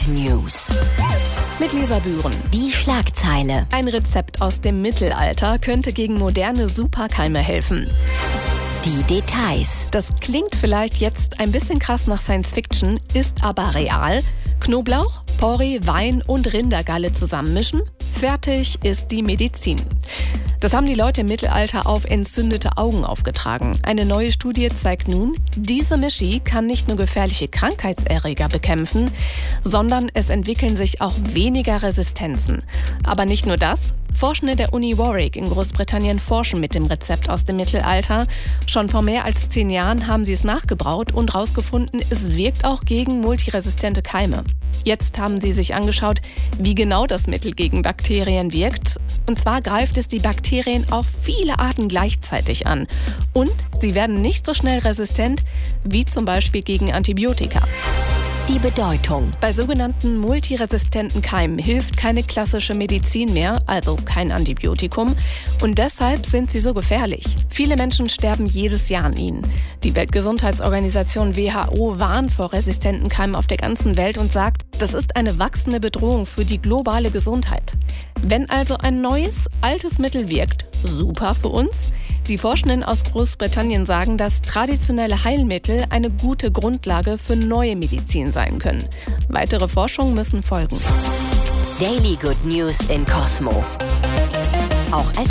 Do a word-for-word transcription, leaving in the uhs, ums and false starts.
Good News. Mit Lisa Bühren. Die Schlagzeile. Ein Rezept aus dem Mittelalter könnte gegen moderne Superkeime helfen. Die Details. Das klingt vielleicht jetzt ein bisschen krass nach Science Fiction, ist aber real. Knoblauch, Porree, Wein und Rindergalle zusammenmischen. Fertig ist die Medizin. Das haben die Leute im Mittelalter auf entzündete Augen aufgetragen. Eine neue Studie zeigt nun, diese Mischi kann nicht nur gefährliche Krankheitserreger bekämpfen, sondern es entwickeln sich auch weniger Resistenzen. Aber nicht nur das. Forschende der Uni Warwick in Großbritannien forschen mit dem Rezept aus dem Mittelalter. Schon vor mehr als zehn Jahren haben sie es nachgebraut und herausgefunden, es wirkt auch gegen multiresistente Keime. Jetzt haben sie sich angeschaut, wie genau das Mittel gegen Bakterien wirkt. Und zwar greift es die Bakterien auf viele Arten gleichzeitig an. Und sie werden nicht so schnell resistent wie zum Beispiel gegen Antibiotika. Die Bedeutung. Bei sogenannten multiresistenten Keimen hilft keine klassische Medizin mehr, also kein Antibiotikum. Und deshalb sind sie so gefährlich. Viele Menschen sterben jedes Jahr an ihnen. Die Weltgesundheitsorganisation W H O warnt vor resistenten Keimen auf der ganzen Welt und sagt, das ist eine wachsende Bedrohung für die globale Gesundheit. Wenn also ein neues, altes Mittel wirkt, super für uns. Die Forschenden aus Großbritannien sagen, dass traditionelle Heilmittel eine gute Grundlage für neue Medizin sein können. Weitere Forschungen müssen folgen. Daily Good News in Cosmo. Auch als